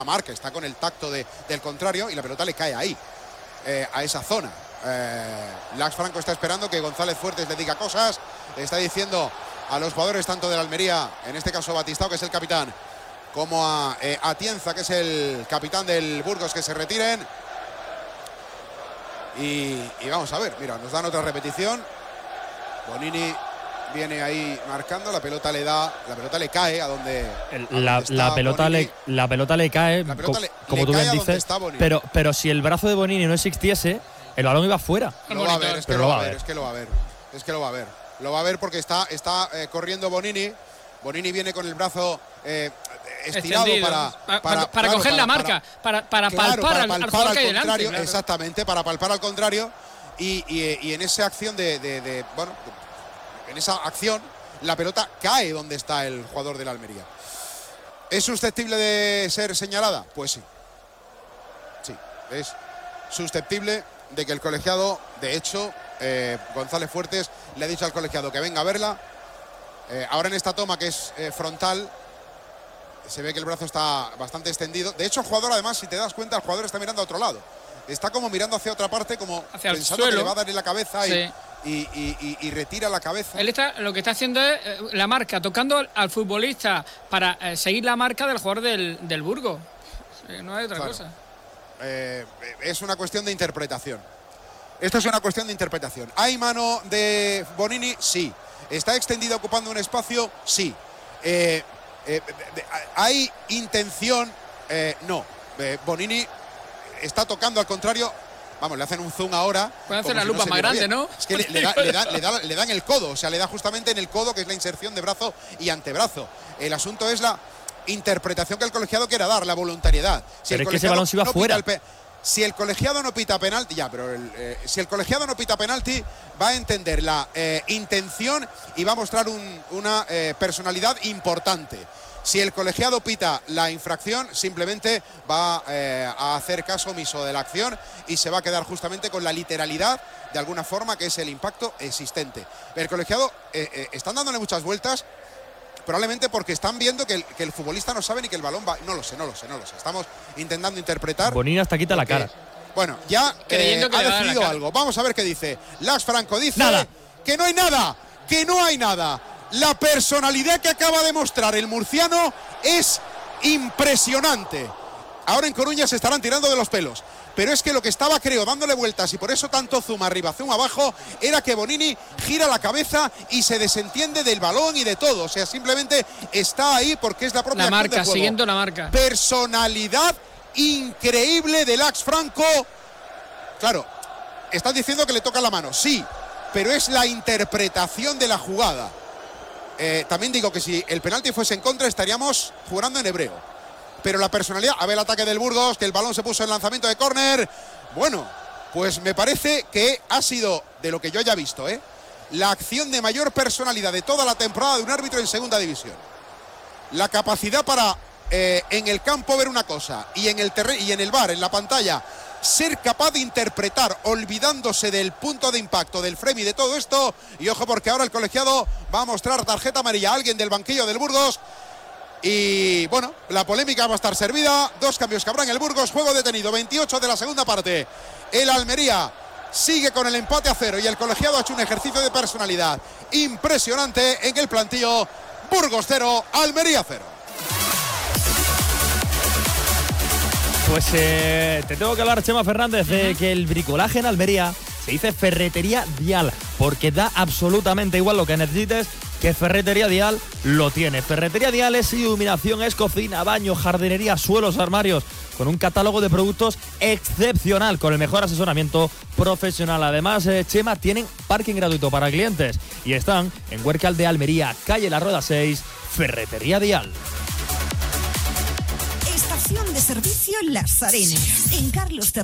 marca, está con el tacto del contrario y la pelota le cae ahí, a esa zona. Lax Franco está esperando que González Fuertes le diga cosas, le está diciendo a los jugadores tanto del Almería, en este caso Batistao, que es el capitán, como a Atienza, que es el capitán del Burgos, que se retiren. Y vamos a ver, mira, nos dan otra repetición. Bonini viene ahí marcando, la pelota le cae a donde la pelota le cae, como tú bien dices, pero si el brazo de Bonini no existiese, el balón iba fuera. Lo va a ver, es que lo va a ver. Lo va a ver porque está corriendo Bonini. Bonini viene con el brazo estirado para coger la marca, para palpar al jugador que hay delante. Claro. Exactamente, para palpar al contrario. Y en esa acción en esa acción, la pelota cae donde está el jugador del Almería. ¿Es susceptible de ser señalada? Pues sí. Sí, es susceptible de que el colegiado, de hecho, González Fuertes le ha dicho al colegiado que venga a verla. Ahora en esta toma que es frontal, se ve que el brazo está bastante extendido. De hecho, el jugador, además, si te das cuenta, el jugador está mirando a otro lado. Está como mirando hacia otra parte, como hacia pensando que le va a dar en la cabeza. Sí. Y retira la cabeza. Él lo que está haciendo es la marca, tocando al futbolista para seguir la marca del jugador del Burgos. No hay otra cosa. Es una cuestión de interpretación. Esto es una cuestión de interpretación. ¿Hay mano de Bonini? Sí. ¿Está extendida ocupando un espacio? Sí. ¿Hay intención? No. Bonini está tocando al contrario. Vamos, le hacen un zoom ahora. Pueden hacer la lupa más grande, ¿no? Es que le dan el codo, o sea, le da justamente en el codo, que es la inserción de brazo y antebrazo. El asunto es la interpretación que el colegiado quiera dar, la voluntariedad. Pero es que ese balón se iba fuera. Si el colegiado no pita penalti, si el colegiado no pita penalti, va a entender la intención y va a mostrar una personalidad importante. Si el colegiado pita la infracción, simplemente va a hacer caso omiso de la acción y se va a quedar justamente con la literalidad, de alguna forma, que es el impacto existente. El colegiado están dándole muchas vueltas, probablemente porque están viendo que el futbolista no sabe ni que el balón va. No lo sé. Estamos intentando interpretar. Bonini hasta quita la cara. Bueno, ya ha decidido algo. Vamos a ver qué dice. Lax Franco dice que no hay nada. La personalidad que acaba de mostrar el murciano es impresionante. Ahora en Coruña se estarán tirando de los pelos. Pero es que lo que estaba, creo, dándole vueltas, y por eso tanto zoom arriba, zoom abajo, era que Bonini gira la cabeza y se desentiende del balón y de todo. O sea, simplemente está ahí porque es la propia la marca, siguiendo la marca. Personalidad increíble de Lax Franco. Claro, están diciendo que le toca la mano, sí, pero es la interpretación de la jugada. También digo que si el penalti fuese en contra estaríamos jugando en hebreo. Pero la personalidad, a ver el ataque del Burgos, que el balón se puso en lanzamiento de córner. Bueno, pues me parece que ha sido, de lo que yo haya visto, la acción de mayor personalidad de toda la temporada de un árbitro en segunda división. La capacidad para en el campo ver una cosa y en el y en el VAR, en la pantalla, ser capaz de interpretar, olvidándose del punto de impacto, del frame y de todo esto. Y ojo, porque ahora el colegiado va a mostrar tarjeta amarilla a alguien del banquillo del Burgos. Y bueno, la polémica va a estar servida. 2 cambios que habrá en el Burgos. Juego detenido, 28 de la segunda parte. El Almería sigue con el empate a 0 y el colegiado ha hecho un ejercicio de personalidad impresionante en el plantillo. Burgos 0, Almería 0. Pues te tengo que hablar, Chema Fernández, de que el bricolaje en Almería se dice Ferretería Dial, porque da absolutamente igual lo que necesites, que Ferretería Dial lo tiene. Ferretería Dial es iluminación, es cocina, baño, jardinería, suelos, armarios, con un catálogo de productos excepcional, con el mejor asesoramiento profesional. Además, Chema, tienen parking gratuito para clientes y están en Huércal de Almería, calle La Rueda 6, Ferretería Dial. Estación de servicio Las Arenas, en Carlos